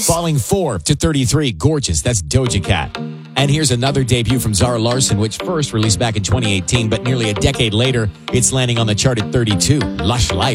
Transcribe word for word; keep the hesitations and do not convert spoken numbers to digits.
Falling four to thirty-three. Gorgeous. That's Doja Cat. And here's another debut from Zara Larsson, which first released back in twenty eighteen, but nearly a decade later, it's landing on the chart at thirty-two. Lush Life.